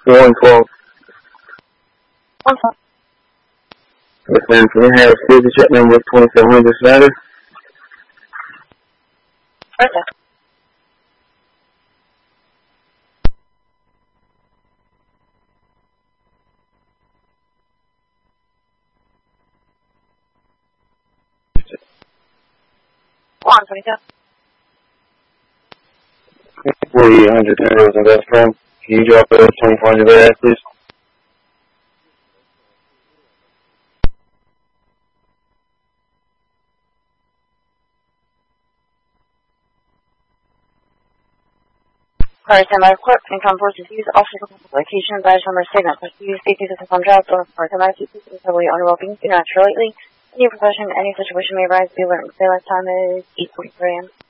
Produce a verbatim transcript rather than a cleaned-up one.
one twelve. one twelve. Yes, ma'am. Can we have security check number twenty-seven hundred Snyder? Right there. one twenty-two. forty-eight hundred Snyder in West Palm. Can you drop the twenty-four hundred there, please? Sorry, stand by report. Income forces use officer location by number segment. Use safety to some job or for the night. Heavily unwelcome. Do not lately. Any profession, any situation may arise. Be alert. Daylight time is eight forty-three a m